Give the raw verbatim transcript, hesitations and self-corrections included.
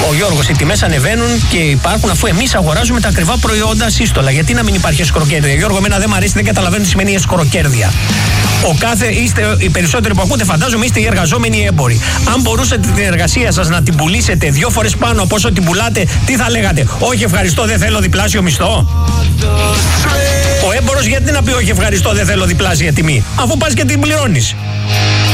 Ο Γιώργος, οι τιμές ανεβαίνουν και υπάρχουν αφού εμείς αγοράζουμε τα ακριβά προϊόντα σύστολα. Γιατί να μην υπάρχει σκοροκέρδεια? Γιώργο, εμένα δεν μου αρέσει, δεν καταλαβαίνω τι σημαίνει σκοροκέρδεια. Ο κάθε, είστε, οι περισσότεροι που ακούτε, φαντάζομαι, είστε οι εργαζόμενοι έμποροι. Αν μπορούσατε την εργασία σας να την πουλήσετε δύο φορές πάνω από όσο την πουλάτε, τι θα λέγατε? Όχι, ευχαριστώ, δεν θέλω διπλάσιο μισθό. Ο έμπορος γιατί να πει όχι, ευχαριστώ, δεν θέλω διπλάσια τιμή, αφού πας και την πληρώνεις?